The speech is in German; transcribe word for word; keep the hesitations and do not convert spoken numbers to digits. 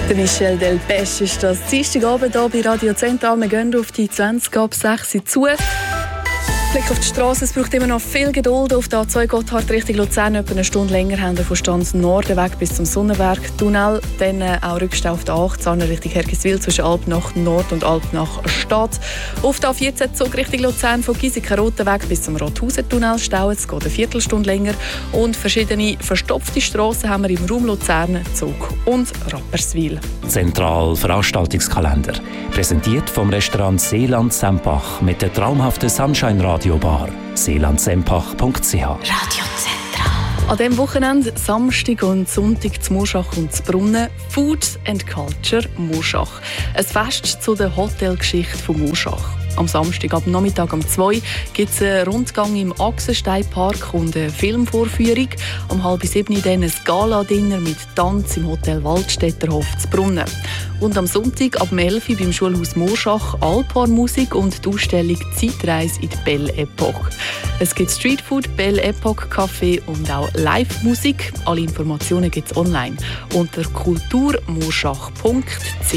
Der Michel Delpech ist das Dienstagabend hier bei Radio Zentral. Wir gehen auf die zwanzig ab sechs Uhr zu. Blick auf die Straße, es braucht immer noch viel Geduld. Auf der A zwei Gotthard Richtung Luzern etwa eine Stunde länger haben wir von Stanz Norden weg bis zum Sonnenberg-Tunnel. Dann auch Rückstau auf der achtzehn Richtung Hergiswil zwischen Alpnach Nord und Alpnach Stadt. Auf der A vierzehn Zug Richtung Luzern von Giesiken-Roten weg bis zum Rothausen-Tunnel stauen. Es geht eine Viertelstunde länger. Und verschiedene verstopfte Strassen haben wir im Raum Luzern, Zug und Rapperswil. Zentral Veranstaltungskalender. Präsentiert vom Restaurant Seeland Sempach mit der traumhaften Sunshine Radio Bar. seeland sempach punkt c h. Radio Zentral. An diesem Wochenende, Samstag und Sonntag zu Murschach und zu Brunnen, Food and Culture Murschach. Ein Fest zu der Hotelgeschichte von Murschach. Am Samstag ab Nachmittag um zwei gibt es einen Rundgang im Axensteinpark und eine Filmvorführung. Um halb sieben dann ein Gala-Dinner mit Tanz im Hotel Waldstätterhof zu Brunnen. Und am Sonntag ab elf Uhr beim Schulhaus Murschach Alpar-Musik und die Ausstellung Zeitreise in die Belle Epoque. Es gibt Streetfood, Belle Epoque Café und auch Live-Musik. Alle Informationen gibt es online unter kulturmurschach punkt c h.